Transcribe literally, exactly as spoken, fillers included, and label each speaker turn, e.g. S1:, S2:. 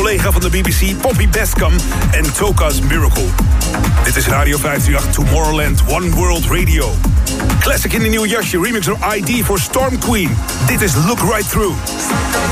S1: collega van de B B C, Poppy Bascom en Toka's Miracle. Dit is Radio vijf drie acht Tomorrowland One World Radio. Classic in een nieuw jasje, remix door I D voor Storm Queen. Dit is Look Right Through.